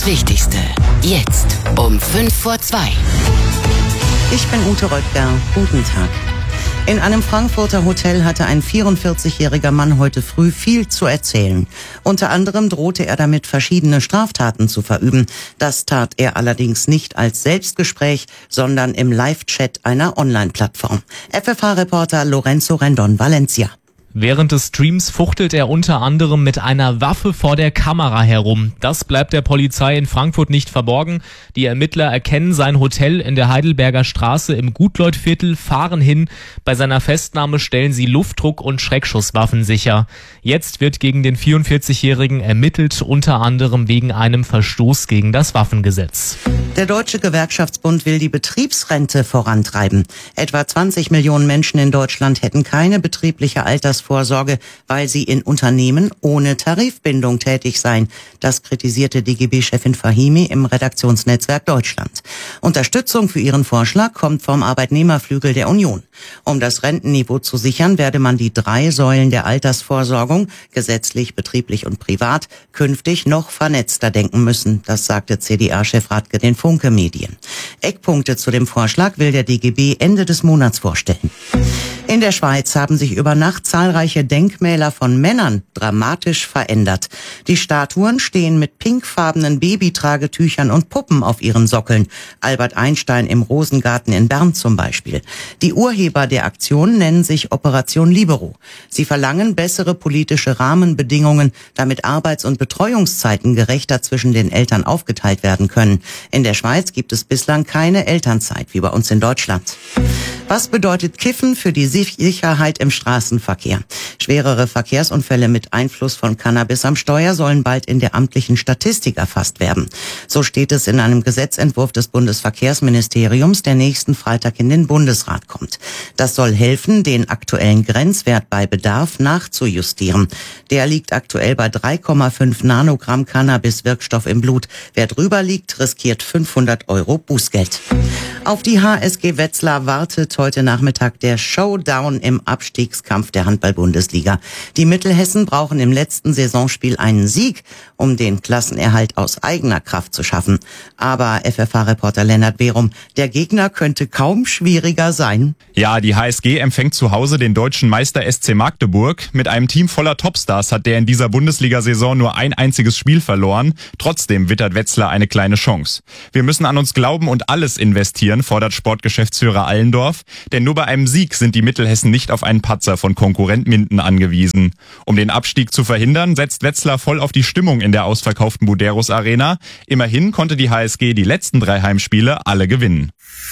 Wichtigste. Jetzt um 1:55. Ich bin Ute Röttger. Guten Tag. In einem Frankfurter Hotel hatte ein 44-jähriger Mann heute früh viel zu erzählen. Unter anderem drohte er damit, verschiedene Straftaten zu verüben. Das tat er allerdings nicht als Selbstgespräch, sondern im Live-Chat einer Online-Plattform. FFH-Reporter Lorenzo Rendon, Valencia. Während des Streams fuchtelt er unter anderem mit einer Waffe vor der Kamera herum. Das bleibt der Polizei in Frankfurt nicht verborgen. Die Ermittler erkennen sein Hotel in der Heidelberger Straße im Gutleut-Viertel, fahren hin. Bei seiner Festnahme stellen sie Luftdruck- und Schreckschusswaffen sicher. Jetzt wird gegen den 44-Jährigen ermittelt, unter anderem wegen einem Verstoß gegen das Waffengesetz. Der Deutsche Gewerkschaftsbund will die Betriebsrente vorantreiben. Etwa 20 Millionen Menschen in Deutschland hätten keine betriebliche Altersvorsorge, weil sie in Unternehmen ohne Tarifbindung tätig seien. Das kritisierte DGB-Chefin Fahimi im Redaktionsnetzwerk Deutschland. Unterstützung für ihren Vorschlag kommt vom Arbeitnehmerflügel der Union. Um das Rentenniveau zu sichern, werde man die 3 Säulen der Altersvorsorgung, gesetzlich, betrieblich und privat, künftig noch vernetzter denken müssen. Das sagte CDA-Chef Radke den Funke Medien. Eckpunkte zu dem Vorschlag will der DGB Ende des Monats vorstellen. In der Schweiz haben sich über Nacht zahlreiche Denkmäler von Männern dramatisch verändert. Die Statuen stehen mit pinkfarbenen Babytragetüchern und Puppen auf ihren Sockeln. Albert Einstein im Rosengarten in Bern zum Beispiel. Die Urheber der Aktion nennen sich Operation Libero. Sie verlangen bessere politische Rahmenbedingungen, damit Arbeits- und Betreuungszeiten gerechter zwischen den Eltern aufgeteilt werden können. In der Schweiz gibt es bislang keine Elternzeit, wie bei uns in Deutschland. Was bedeutet Kiffen für die Sicherheit im Straßenverkehr? Schwerere Verkehrsunfälle mit Einfluss von Cannabis am Steuer sollen bald in der amtlichen Statistik erfasst werden. So steht es in einem Gesetzentwurf des Bundesverkehrsministeriums, der nächsten Freitag in den Bundesrat kommt. Das soll helfen, den aktuellen Grenzwert bei Bedarf nachzujustieren. Der liegt aktuell bei 3,5 Nanogramm Cannabis-Wirkstoff im Blut. Wer drüber liegt, riskiert 500 € Bußgeld. Auf die HSG Wetzlar wartet heute Nachmittag der Showdown im Abstiegskampf der Handball-Bundesliga. Die Mittelhessen brauchen im letzten Saisonspiel einen Sieg, um den Klassenerhalt aus eigener Kraft zu schaffen. Aber FFH-Reporter Lennart Berum, der Gegner könnte kaum schwieriger sein. Ja, die HSG empfängt zu Hause den deutschen Meister SC Magdeburg. Mit einem Team voller Topstars hat der in dieser Bundesliga-Saison nur ein einziges Spiel verloren. Trotzdem wittert Wetzlar eine kleine Chance. Wir müssen an uns glauben und alles investieren, fordert Sportgeschäftsführer Allendorf. Denn nur bei einem Sieg sind die Mittelhessen nicht auf einen Patzer von Konkurrent Minden angewiesen. Um den Abstieg zu verhindern, setzt Wetzlar voll auf die Stimmung in der ausverkauften Buderus Arena. Immerhin konnte die HSG die letzten 3 Heimspiele alle gewinnen.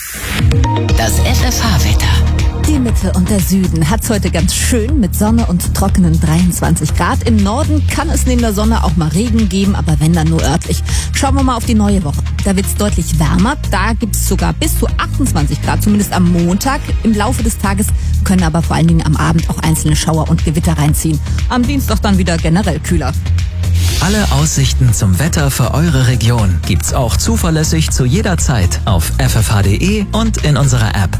Das FFH-Wetter. Die Mitte und der Süden hat's heute ganz schön mit Sonne und trockenen 23 Grad. Im Norden kann es neben der Sonne auch mal Regen geben, aber wenn dann nur örtlich. Schauen wir mal auf die neue Woche. Da wird's deutlich wärmer. Da gibt's sogar bis zu 28 Grad, zumindest am Montag. Im Laufe des Tages können aber vor allen Dingen am Abend auch einzelne Schauer und Gewitter reinziehen. Am Dienstag dann wieder generell kühler. Alle Aussichten zum Wetter für eure Region gibt's auch zuverlässig zu jeder Zeit auf ffh.de und in unserer App.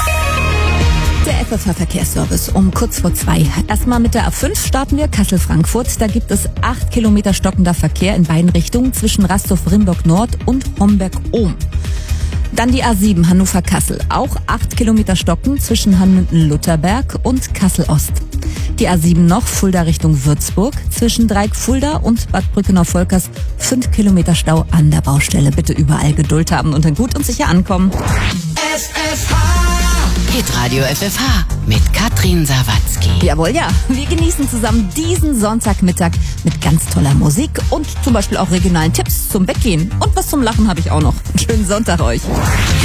Der FFH-Verkehrsservice um kurz vor 2. Erstmal mit der A5 starten wir, Kassel-Frankfurt. Da gibt es 8 Kilometer stockender Verkehr in beiden Richtungen zwischen Rastow-Rimburg-Nord und Homberg-Ohm. Dann die A7 Hannover-Kassel. Auch 8 Kilometer stocken zwischen Hanmünden-Lutherberg und Kassel-Ost. Die A7 noch Fulda Richtung Würzburg. Zwischen Dreieck-Fulda und Bad Brückenau-Volkers 5 Kilometer Stau an der Baustelle. Bitte überall Geduld haben und dann gut und sicher ankommen. Hitradio FFH mit Katrin Sawatzki. Jawohl, ja. Wir genießen zusammen diesen Sonntagmittag mit ganz toller Musik und zum Beispiel auch regionalen Tipps zum Weggehen. Und was zum Lachen habe ich auch noch. Schönen Sonntag euch.